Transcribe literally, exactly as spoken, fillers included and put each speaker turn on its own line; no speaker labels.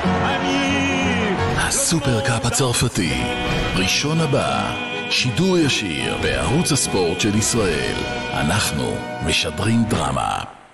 הסופרקאפ הצרפתי, ראשון הבא, שידור ישיר בערוץ הספורט של ישראל. אנחנו משדרים דרמה.